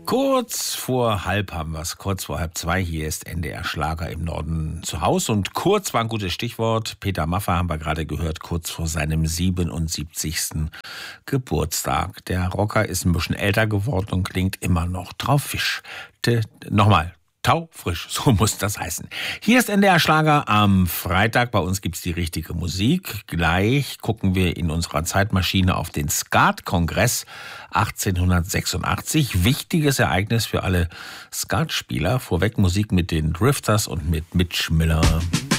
Kurz vor halb haben wir es, kurz vor halb zwei. Hier ist NDR Schlager im Norden zu Hause. Und kurz war ein gutes Stichwort. Peter Maffay haben wir gerade gehört, kurz vor seinem 77. Geburtstag. Der Rocker ist ein bisschen älter geworden und klingt immer noch taufrisch. Nochmal. Taufrisch, so muss das heißen. Hier ist NDR Schlager am Freitag. Bei uns gibt's die richtige Musik. Gleich gucken wir in unserer Zeitmaschine auf den Skat-Kongress 1886. Wichtiges Ereignis für alle Skatspieler. Vorweg Musik mit den Drifters und mit Mitch Miller.